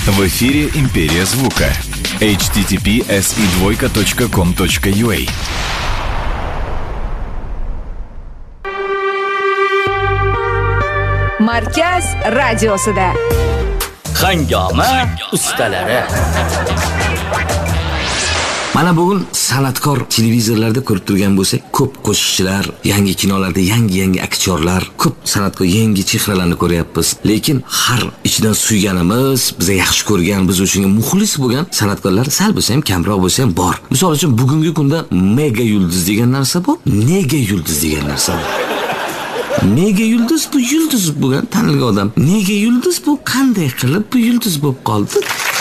В эфире «Империя звука». https://com.ua. Markaz radiosida Hangoma ustalari. Mana bugun san'atkor televizorlarda ko'rib turgan bo'lsak, ko'p qo'shiqchilar, yangi kinolarda yangi aktyorlar, ko'p san'atkor yangi chehralarni ko'ryapmiz. Lekin har ichidan suyganimiz, biza yaxshi ko'rgan, biz uchun muxlis bo'lgan san'atkorlar sal bo'lsa ham, kamroq bo'lsa ham bor. Misol uchun bugungi kunda mega yulduz degan narsa bor, nega yulduz degan narsa bor. Nega yulduz bu yulduz bo'lgan tanilgan odam. Nega yulduz bu qanday qilib bu yulduz bo'lib qoldi?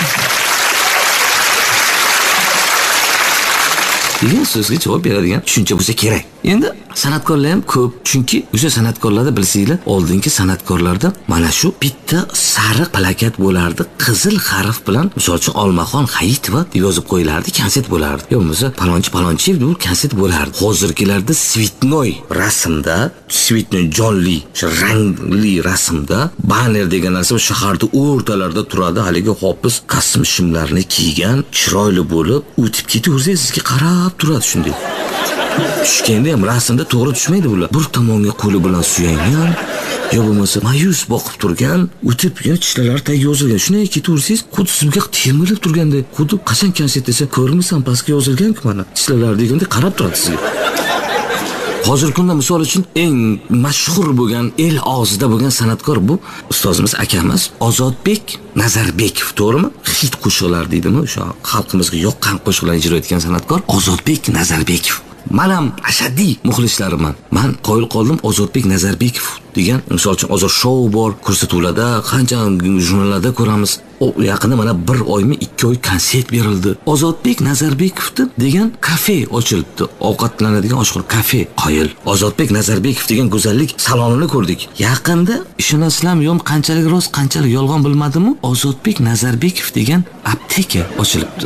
degan so'zga javob beradigan tushuncha bo'lsa kerak. Endi san'atkorlar ham ko'p, chunki o'sha san'atkorlarda bilsanglar, oldingi san'atkorlarda mana shu bitta sariq plakat bo'lardi, qizil harf bilan, misol uchun Olmaxon Hayitova deb yozib qo'yilardi, konset bo'lardi. Yo bo'lmasa palonchi deb konset bo'lardi. Hozirgilarda svitnoy rasmda, svitnoy jonli, rangli rasmda banner degan narsa shaharda o'rtalarida turadi, haligi hofiz kostyum shimlarni kiygan, chiroyli bo'lib, o'tib ketaversangiz sizga qarab turadi shunday. Tushganda ham rasmda to'g'ri tushmaydi bular. Bir tomonga qo'li bilan suyangan, yo bo'lmasa mayus boqib turgan, o'tib tishlari tagiga yozilgan. Shunday ketaversangiz, xuddi sizga termilib turganda, xuddi qachon konset desa, ko'rmisan pastga yozilgan-ku mana. Tishlari deganda qarab turadi sizga. Hozirgi kunda misol uchun eng mashhur bo'lgan, el og'zida bo'lgan san'atkor bu ustozimiz akamiz Ozodbek Nazarbekov, to'g'rimi? Hit qo'shiqlar deydimi, o'sha xalqimizga yoqqan qo'shiqlarni ijro etgan san'atkor Ozodbek Nazarbekov. Men ham ashaddiy muxlislariman. Men qoyil qoldim Ozodbek Nazarbekov degan, misol uchun hozir shou bor, ko'rsatuvlarda, qancha jurnallarda ko'ramiz. O yaqinda mana 1 oymi 2 oy konsert berildi. Ozodbek Nazarbekov degan kafe ochildi. Ovqatlanadigan oshxona kafe. Qoyil. Ozodbek Nazarbekov degan go'zallik salonini ko'rdik. Yaqinda ishonasizlarmi, yo'q qanchalik rost, qanchalik yolg'on bilmadim-u, Ozodbek Nazarbekov degan apteka ochilibdi.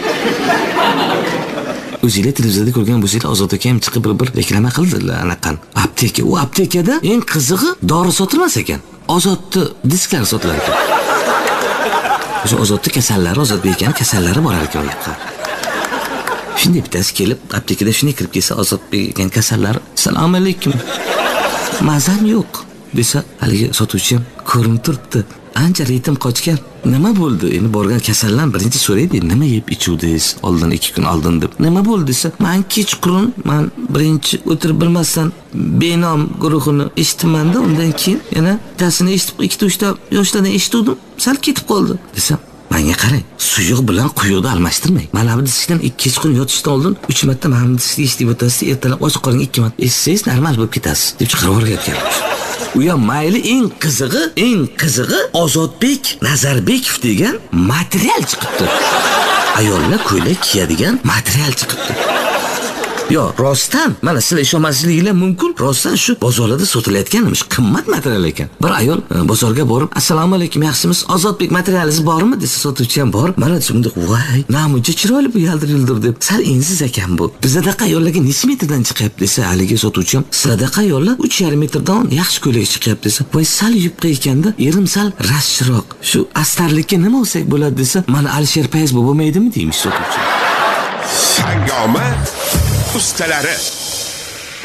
O'zinglar televizorda ko'rgan bo'lsanglar, Ozod aka ham chiqib bir reklama qildilar anaqan. Apteka. U aptekada eng qizig'i dori sotilmas ekan. Ozodni disklari sotilar ekan. O'sha Ozodni kasallari, Ozodbek akaning kasallari bor ekan u yoqqa. Shunday bittasi kelib, aptekada shunday kirib kelsa, Ozodbek akaning kasallari, "Assalomu alaykum. Mazam yo'q" desa, haligi sotuvchi ham ko'rinib turibdi. Ancha ritim qochgan. Nima bo'ldi? Endi borgan kasallar birinchi so'raydi, nima yeb ichuvdingiz oldin 2 kun oldin deb. Nima bo'ldi desa, men kechqurun, men birinchi o'tirib bilmasdan benom guruhini eshitdim-da, undan keyin yana tasini eshitib, 2-3 ta yoshlardan eshitdim, sal ketib qoldi desam, menga qarang, suyuq bilan quyuqni almashtirmang. Mana bu dishdan kechqurun yotishdan oldin 3 marta mana bu dishni eshitib o'tasiz, ertalab ochiq qo'ying 2 marta eshitsangiz normal bo'lib ketasiz deb chiqarib o'rgatgan. U ham mayli, eng qizig'i Ozodbek Nazarbekov degan material chiqibdi. Ayollar ko'ylak kiyadigan material chiqibdi. Yo, rostdan, mana sizlar ishonmasliginglar mumkin, rostdan shu bozorlarda sotilayotganmish, qimmat material ekan. Bir ayol bozorga borib, "Assalomu alaykum, yaxshimisiz? Ozodbek materialingiz bormi?" desa, sotuvchi ham bor. Mana shunda, "Voy, namuncha chiroyli bu yaldir-yuldir" deb. Sal ensiz ekan bu. Bizadaqa ayollarga necha metrdan chiqyapti desa, haligi sotuvchi ham, "Sizlardaqa ayollar 3,5 metrdan yaxshi ko'ylak chiqyapti" desa, "Voy, sal yupqa ekanda, erim sal rashchiroq. Shu astarlikka nima olsak bo'ladi" desa, "Mana Alisher Fayz bo'lmaydimi" deymish sotuvchi. Hangoma ustalari.